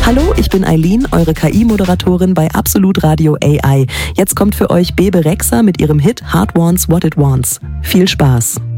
Hallo, ich bin Eileen, eure KI-Moderatorin bei Absolut Radio AI. Jetzt kommt für euch Bebe Rexha mit ihrem Hit Heart Wants What It Wants. Viel Spaß!